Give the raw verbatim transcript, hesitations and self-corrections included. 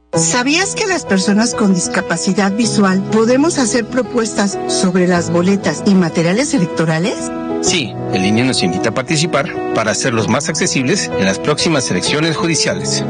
¿Sabías que las personas con discapacidad visual podemos hacer propuestas sobre las boletas y materiales electorales? Sí, el I N E nos invita a participar para hacerlos más accesibles en las próximas elecciones judiciales.